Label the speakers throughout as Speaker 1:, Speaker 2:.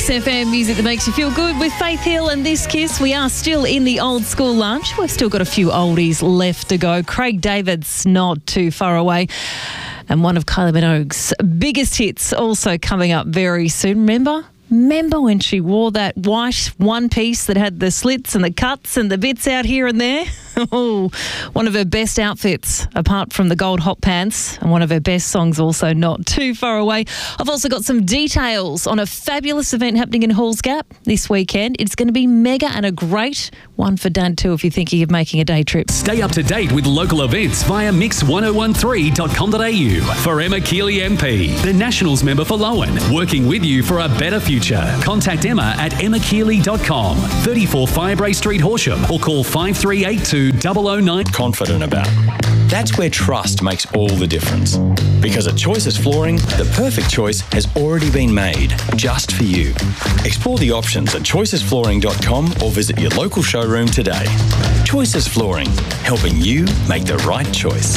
Speaker 1: Mix FM, music that makes you feel good with Faith Hill and This Kiss. We are still in the old school lunch. We've still got a few oldies left to go. Craig David's Not Too Far Away. And one of Kylie Minogue's biggest hits also coming up very soon. Remember when she wore that white one piece that had the slits and the cuts and the bits out here and there? Oh, one of her best outfits, apart from the gold hot pants, and one of her best songs also, Not Too Far Away. I've also got some details on a fabulous event happening in Halls Gap this weekend. It's going to be mega and a great one for Dad too if you're thinking of making a day trip.
Speaker 2: Stay up to date with local events via mix1013.com.au. For Emma Keeley MP, the Nationals member for Lowen, working with you for a better future. Contact Emma at emmakeeley.com, 34 Firebrae Street, Horsham, or call 5382 009.
Speaker 3: Confident about. That's where trust makes all the difference. Because at Choices Flooring, the perfect choice has already been made just for you. Explore the options at choicesflooring.com or visit your local showroom today. Choices Flooring, helping you make the right choice.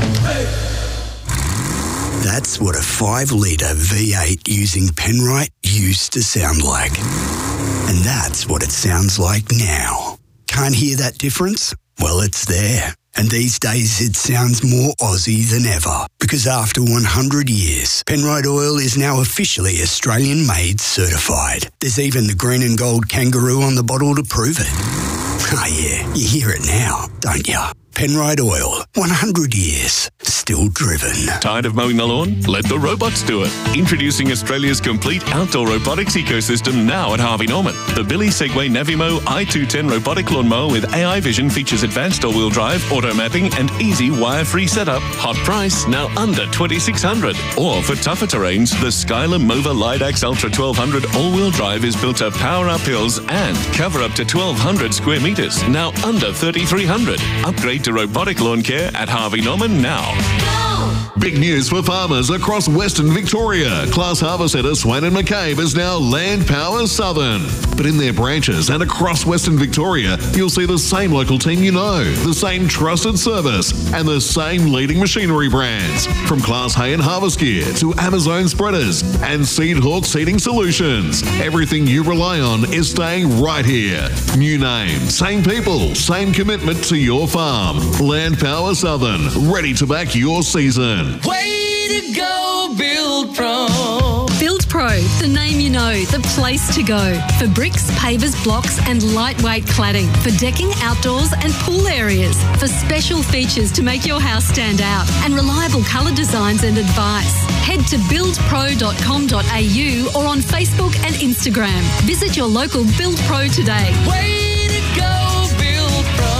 Speaker 4: That's what a 5-litre V8 using Penrite used to sound like. And that's what it sounds like now. Can't hear that difference? Well, it's there. And these days it sounds more Aussie than ever. Because after 100 years, Penrite Oil is now officially Australian-made certified. There's even the green and gold kangaroo on the bottle to prove it. Ah, yeah, you hear it now, don't you? Penrite Oil, 100 years, still driven.
Speaker 5: Tired of mowing the lawn? Let the robots do it. Introducing Australia's complete outdoor robotics ecosystem now at Harvey Norman. The Billy Segway Navimo i210 robotic lawnmower with AI vision features advanced all-wheel drive, auto mapping and easy wire-free setup. Hot price, now under $2,600. Or for tougher terrains, the Skyler Mova Lidax Ultra 1200 all-wheel drive is built to power up hills and cover up to 1,200 square metres, now under $3,300. Upgrade to robotic lawn care at Harvey Norman now.
Speaker 6: Big news for farmers across Western Victoria. Class Harvest Centre Swain and McCabe is now Land Power Southern. But in their branches and across Western Victoria, you'll see the same local team you know, the same trusted service, and the same leading machinery brands. From Class Hay and Harvest Gear to Amazon Spreaders and Seed Hawk Seeding Solutions. Everything you rely on is staying right here. New name, same people, same commitment to your farm. Land Power Southern, ready to back your season.
Speaker 7: Way to go, Build Pro.
Speaker 8: Build Pro, the name you know, the place to go. For bricks, pavers, blocks and lightweight cladding. For decking, outdoors and pool areas. For special features to make your house stand out. And reliable colour designs and advice. Head to buildpro.com.au or on Facebook and Instagram. Visit your local Build Pro today.
Speaker 7: Way to go, Build Pro.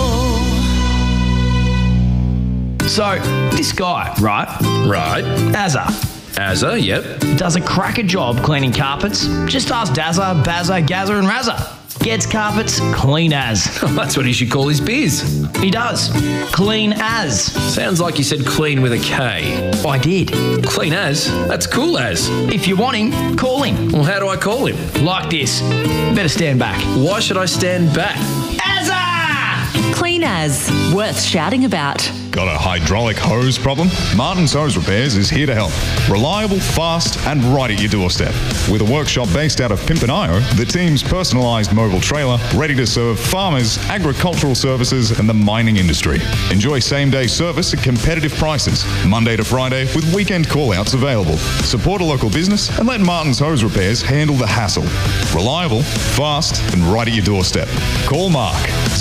Speaker 9: So, this guy, right?
Speaker 10: Right. Azza, yep.
Speaker 9: Does a cracker job cleaning carpets. Just ask Dazza, Bazza, Gazza and Razza. Gets carpets clean as.
Speaker 10: That's what he should call his biz.
Speaker 9: He does. Clean as.
Speaker 10: Sounds like you said clean with a K.
Speaker 9: I did.
Speaker 10: Clean as? That's cool as.
Speaker 9: If you want him, call him.
Speaker 10: Well, how do I call him?
Speaker 9: Like this. Better stand back.
Speaker 10: Why should I stand back?
Speaker 9: Azza!
Speaker 11: Clean as. Worth shouting about.
Speaker 12: Got a hydraulic hose problem? Martin's Hose Repairs is here to help. Reliable, fast, and right at your doorstep. With a workshop based out of Pimpernio, the team's personalised mobile trailer, ready to serve farmers, agricultural services, and the mining industry. Enjoy same-day service at competitive prices, Monday to Friday, with weekend call-outs available. Support a local business and let Martin's Hose Repairs handle the hassle. Reliable, fast, and right at your doorstep. Call Mark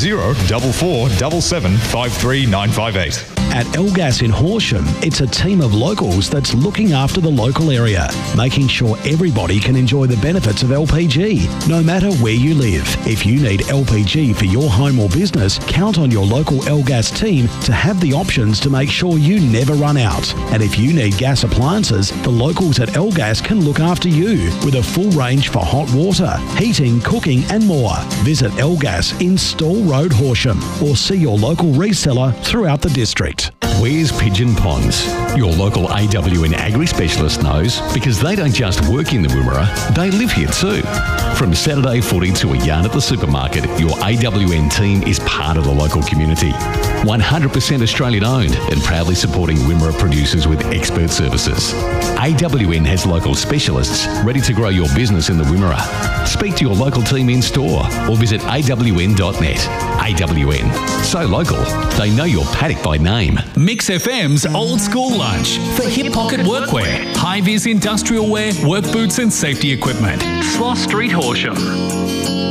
Speaker 12: 0447 53958.
Speaker 13: At Elgas in Horsham, it's a team of locals that's looking after the local area, making sure everybody can enjoy the benefits of LPG, no matter where you live. If you need LPG for your home or business, count on your local Elgas team to have the options to make sure you never run out. And if you need gas appliances, the locals at Elgas can look after you with a full range for hot water, heating, cooking and more. Visit Elgas in Stall Road, Horsham, or see your local reseller throughout the district.
Speaker 14: Where's Pigeon Ponds? Your local AWN Agri Specialist knows because they don't just work in the Wimmera, they live here too. From Saturday footy to a yarn at the supermarket, your AWN team is part of the local community. 100% Australian owned and proudly supporting Wimmera producers with expert services. AWN has local specialists ready to grow your business in the Wimmera. Speak to your local team in store or visit awn.net. AWN. So local, they know your paddock by name.
Speaker 2: Mix FM's Old School Lunch for hip pocket workwear, high-vis industrial wear, work boots and safety equipment. Sloss Street, Horsham.